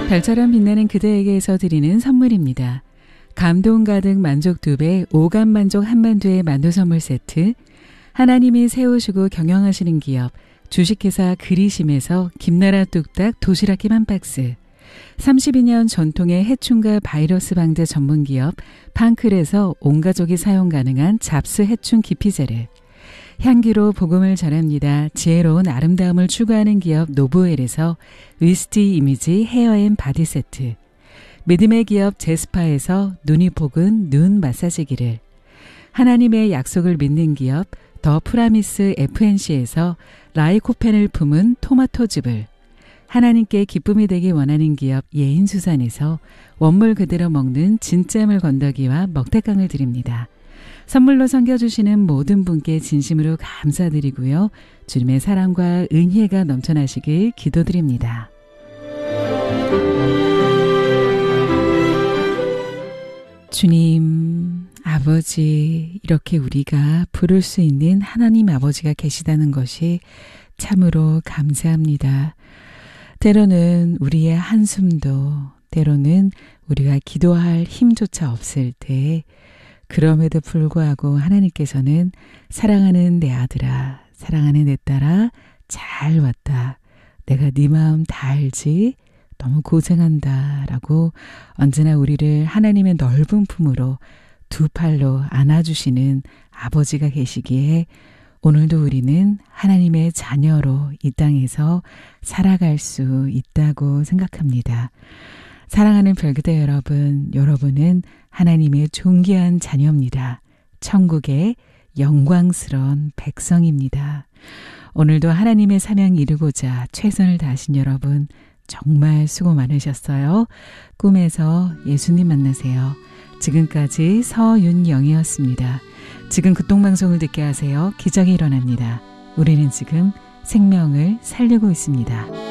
별처럼 빛나는 그대에게서 드리는 선물입니다. 감동 가득 만족 2배, 오감 만족 한만두의 만두 선물 세트, 하나님이 세우시고 경영하시는 기업 주식회사 그리심에서 김나라 뚝딱 도시락김 한 박스, 32년 전통의 해충과 바이러스 방제 전문기업 판클에서 온가족이 사용 가능한 잡스 해충 기피제를, 향기로 복음을 전합니다. 지혜로운 아름다움을 추구하는 기업 노브웰에서 위스티 이미지 헤어앤 바디 세트, 믿음의 기업 제스파에서 눈이 복은 눈 마사지기를, 하나님의 약속을 믿는 기업 더 프라미스 FNC에서 라이코펜을 품은 토마토즙을, 하나님께 기쁨이 되기 원하는 기업 예인수산에서 원물 그대로 먹는 진짜물 건더기와 먹태깡을 드립니다. 선물로 섬겨주시는 모든 분께 진심으로 감사드리고요. 주님의 사랑과 은혜가 넘쳐나시길 기도드립니다. 주님, 아버지, 이렇게 우리가 부를 수 있는 하나님 아버지가 계시다는 것이 참으로 감사합니다. 때로는 우리의 한숨도, 때로는 우리가 기도할 힘조차 없을 때, 그럼에도 불구하고 하나님께서는 사랑하는 내 아들아, 사랑하는 내 딸아, 잘 왔다. 내가 네 마음 다 알지? 너무 고생한다. 라고 언제나 우리를 하나님의 넓은 품으로 두 팔로 안아주시는 아버지가 계시기에 오늘도 우리는 하나님의 자녀로 이 땅에서 살아갈 수 있다고 생각합니다. 사랑하는 별그대 여러분, 여러분은 하나님의 존귀한 자녀입니다. 천국의 영광스러운 백성입니다. 오늘도 하나님의 사명 이루고자 최선을 다하신 여러분, 정말 수고 많으셨어요. 꿈에서 예수님 만나세요. 지금까지 서윤영이었습니다. 지금 극동방송을 듣게 하세요. 기적이 일어납니다. 우리는 지금 생명을 살리고 있습니다.